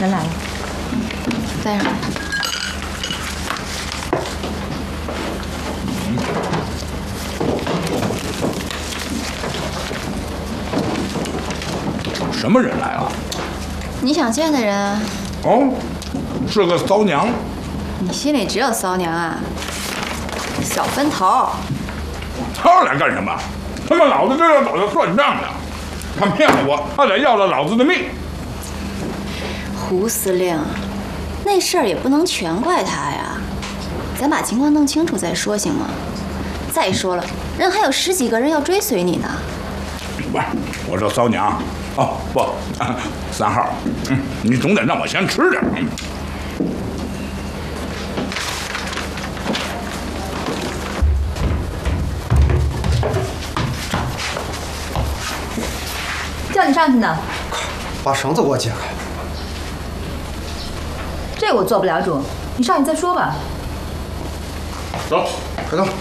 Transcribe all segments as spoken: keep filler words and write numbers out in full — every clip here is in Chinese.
人来了， 带上来。 什么人来了？ 你想见的人？ 哦，是个骚娘。 你心里只有骚娘啊？小分头。 他来干什么？他们老子这要找他算账呢。他骗了我，他得要了老子的命。 胡司令，那事儿也不能全怪他呀。咱把情况弄清楚再说，行吗？再说了，人还有十几个人要追随你呢。 不是，我说骚娘。哦不，啊、三号，嗯，你总得让我先吃点。嗯、 叫你上去呢。 把绳子给我解开。 这个我做不了主，你上去再说吧。 走， 快走。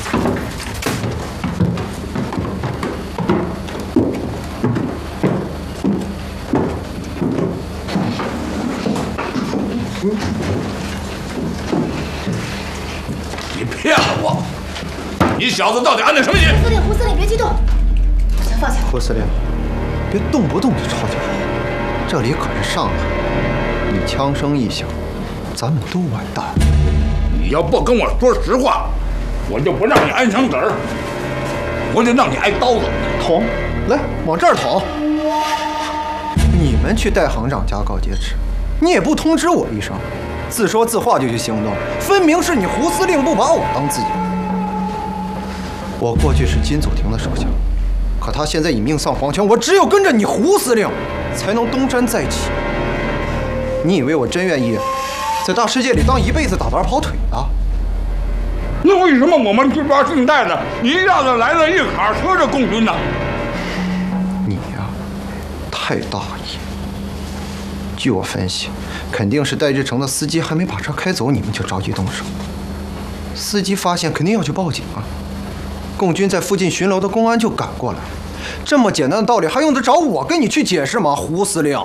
你骗了我！你小子到底安的什么心？ 胡司令，胡司令，别激动，把枪放下。 胡司令，别动不动就吵起来，这里可是上海，你枪声一响，咱们都完蛋。 你要不跟我说实话，我就不让你安枪子儿，我就让你挨刀子。 捅，来，往这儿捅。你们去戴行长家告劫持，你也不通知我一声，自说自话就去行动，分明是你胡司令不把我当自己人。我过去是金祖廷的手下，可他现在已命丧黄泉，我只有跟着你胡司令，才能东山再起。你以为我真愿意在大世界里当一辈子打跛跑腿的？ 那为什么我们去抓姓戴的，你一下子来了一卡车的共军呢？ 你呀，太大意。据我分析，肯定是戴志成的司机还没把车开走，你们就着急动手。司机发现肯定要去报警啊。共军在附近巡逻的公安就赶过来，这么简单的道理还用得着我跟你去解释吗？胡司令。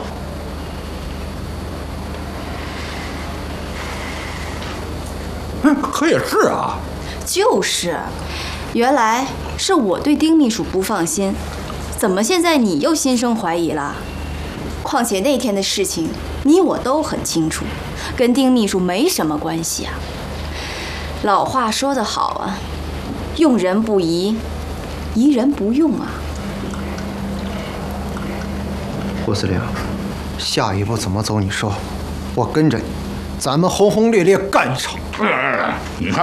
嗯，可也是啊。 就是，原来是我对丁秘书不放心，怎么现在你又心生怀疑了？况且那天的事情，你我都很清楚，跟丁秘书没什么关系啊。老话说得好啊，用人不疑，疑人不用啊。 胡司令，下一步怎么走？你说，我跟着你，咱们轰轰烈烈干一场。 你看。